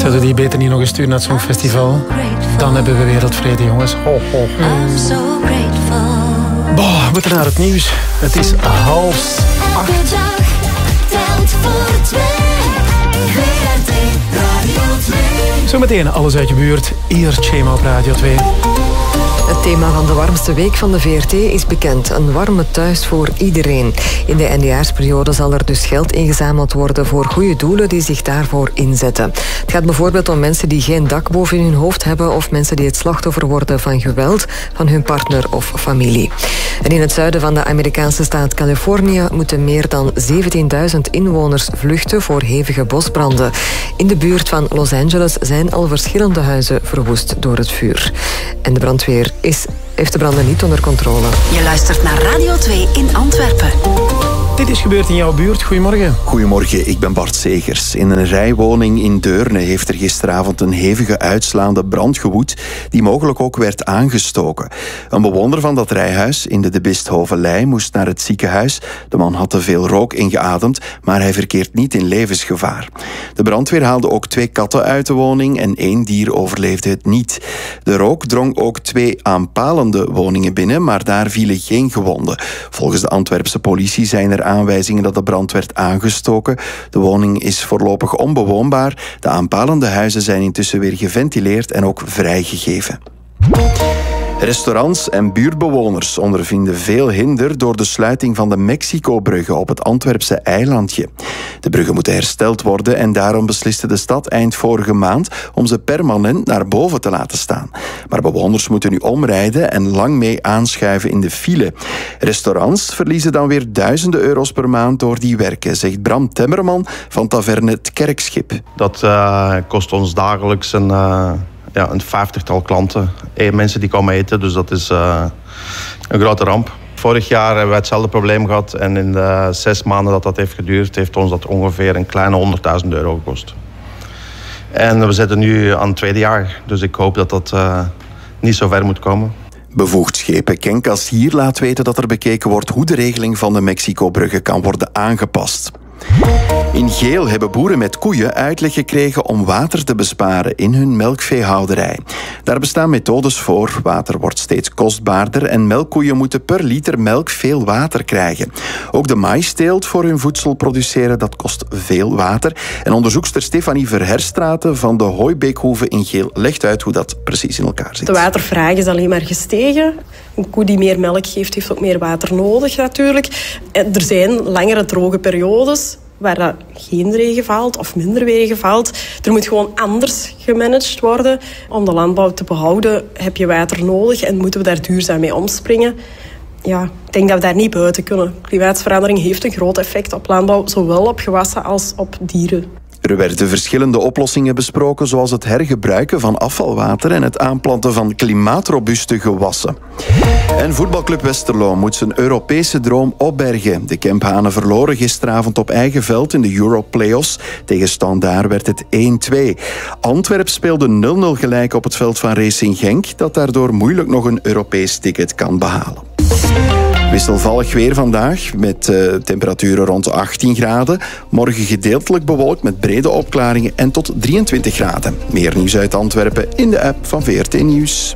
Zullen die beter niet nog eens sturen naar het Songfestival? Dan hebben we wereldvrede, jongens. Ho, ho. Boah, we moeten naar het nieuws. Het is 7:30. Zometeen alles uit je buurt. Hier Chema op Radio 2. Het thema van de warmste week van de VRT is bekend. Een warme thuis voor iedereen. In de eindejaarsperiode zal er dus geld ingezameld worden voor goede doelen die zich daarvoor inzetten. Het gaat bijvoorbeeld om mensen die geen dak boven hun hoofd hebben of mensen die het slachtoffer worden van geweld van hun partner of familie. En in het zuiden van de Amerikaanse staat Californië moeten meer dan 17.000 inwoners vluchten voor hevige bosbranden. In de buurt van Los Angeles zijn al verschillende huizen verwoest door het vuur. En de brandweer heeft de branden niet onder controle. Je luistert naar Radio 2 in Antwerpen. Dit is gebeurd in jouw buurt. Goedemorgen. Goedemorgen, ik ben Bart Segers. In een rijwoning in Deurne heeft er gisteravond een hevige uitslaande brand gewoed die mogelijk ook werd aangestoken. Een bewoner van dat rijhuis in de Bisthovenlei moest naar het ziekenhuis. De man had te veel rook ingeademd, maar hij verkeert niet in levensgevaar. De brandweer haalde ook 2 katten uit de woning en 1 dier overleefde het niet. De rook drong ook 2 aanpalende woningen binnen, maar daar vielen geen gewonden. Volgens de Antwerpse politie zijn er aanwijzingen dat de brand werd aangestoken. De woning is voorlopig onbewoonbaar. De aanpalende huizen zijn intussen weer geventileerd en ook vrijgegeven. Restaurants en buurtbewoners ondervinden veel hinder door de sluiting van de Mexico-bruggen op het Antwerpse eilandje. De bruggen moeten hersteld worden en daarom besliste de stad eind vorige maand om ze permanent naar boven te laten staan. Maar bewoners moeten nu omrijden en lang mee aanschuiven in de file. Restaurants verliezen dan weer duizenden euro's per maand door die werken, zegt Bram Temmerman van Taverne Het Kerkschip. Dat kost ons dagelijks een 50-tal klanten. Mensen die komen eten, dus dat is een grote ramp. Vorig jaar hebben we hetzelfde probleem gehad en in de 6 maanden dat heeft geduurd, heeft ons dat ongeveer een kleine 100.000 euro gekost. En we zitten nu aan het 2e jaar, dus ik hoop dat dat niet zo ver moet komen. Bevoegd schepenkenkas hier laat weten dat er bekeken wordt hoe de regeling van de Mexico-bruggen kan worden aangepast. In Geel hebben boeren met koeien uitleg gekregen om water te besparen in hun melkveehouderij. Daar bestaan methodes voor. Water wordt steeds kostbaarder en melkkoeien moeten per liter melk veel water krijgen. Ook de maïsteelt voor hun voedsel produceren, dat kost veel water. En onderzoekster Stefanie Verherstraten van de Hooibeekhoeve in Geel legt uit hoe dat precies in elkaar zit. De watervraag is alleen maar gestegen. Een koe die meer melk geeft, heeft ook meer water nodig natuurlijk. En er zijn langere droge periodes waar geen regen valt of minder regen valt. Er moet gewoon anders gemanaged worden. Om de landbouw te behouden heb je water nodig en moeten we daar duurzaam mee omspringen. Ja, ik denk dat we daar niet buiten kunnen. Klimaatsverandering heeft een groot effect op landbouw, zowel op gewassen als op dieren. Er werden verschillende oplossingen besproken, zoals het hergebruiken van afvalwater en het aanplanten van klimaatrobuuste gewassen. En voetbalclub Westerlo moet zijn Europese droom opbergen. De Kemphanen verloren gisteravond op eigen veld in de Euro-playoffs. Tegen Standaard werd het 1-2. Antwerp speelde 0-0 gelijk op het veld van Racing Genk, dat daardoor moeilijk nog een Europees ticket kan behalen. Wisselvallig weer vandaag, met temperaturen rond 18 graden. Morgen gedeeltelijk bewolkt met brede opklaringen en tot 23 graden. Meer nieuws uit Antwerpen in de app van VRT Nieuws.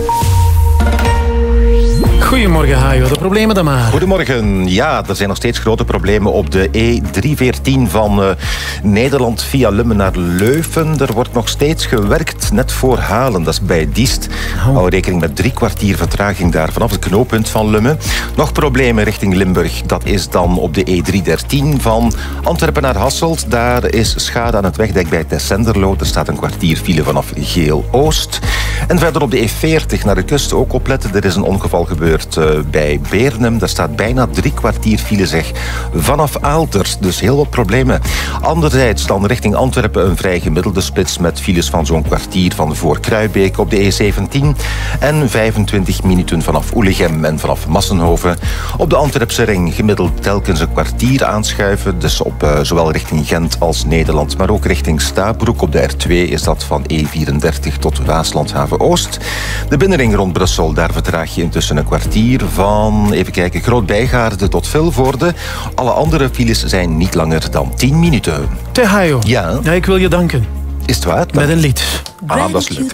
Goedemorgen, Hajo. De problemen dan maar. Goedemorgen. Ja, er zijn nog steeds grote problemen op de E314 van Nederland via Lummen naar Leuven. Er wordt nog steeds gewerkt, net voor Halen. Dat is bij Diest. Hou rekening met 3 kwartier vertraging daar vanaf het knooppunt van Lummen. Nog problemen richting Limburg. Dat is dan op de E313 van Antwerpen naar Hasselt. Daar is schade aan het wegdek bij Tessenderlo. Er staat een kwartier file vanaf Geel-Oost. En verder op de E40 naar de kust ook opletten. Er is een ongeval gebeurd bij Beernem. Daar staat bijna 3 kwartier file, zeg, vanaf Aalter. Dus heel wat problemen. Anderzijds dan richting Antwerpen een vrij gemiddelde splits met files van zo'n kwartier van voor Kruibeek op de E17 en 25 minuten vanaf Oelegem en vanaf Massenhoven. Op de Antwerpse ring gemiddeld telkens een kwartier aanschuiven. Dus op zowel richting Gent als Nederland, maar ook richting Stabroek. Op de R2 is dat van E34 tot Waaslandhaven Oost. De binnenring rond Brussel, daar vertraag je intussen een kwartier van, even kijken, Groot-Bijgaarde tot Vilvoorde. Alle andere files zijn niet langer dan 10 minuten. Hajo. Ja? Ja, ik wil je danken. Is het waar? Met een lied. Ah, dat is leuk.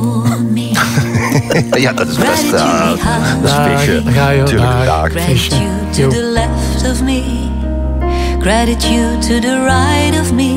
Ja, dat is best Daar ga je. Tuurlijk, daar. Gratitude to the left of me. Gratitude to the right of me.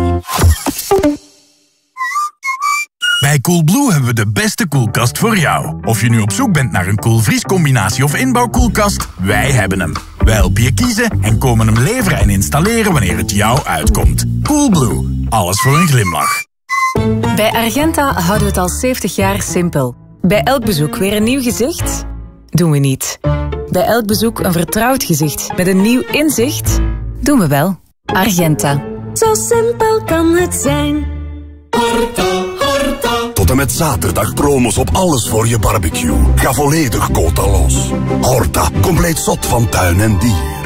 Bij Coolblue hebben we de beste koelkast voor jou. Of je nu op zoek bent naar een koelvriescombinatie of inbouwkoelkast, wij hebben hem. Wij helpen je kiezen en komen hem leveren en installeren wanneer het jou uitkomt. Coolblue, alles voor een glimlach. Bij Argenta houden we het al 70 jaar simpel. Bij elk bezoek weer een nieuw gezicht? Doen we niet. Bij elk bezoek een vertrouwd gezicht met een nieuw inzicht? Doen we wel. Argenta. Zo simpel kan het zijn. Tot en met zaterdag promos op alles voor je barbecue. Ga volledig quota los. Horta, compleet zot van tuin en dier.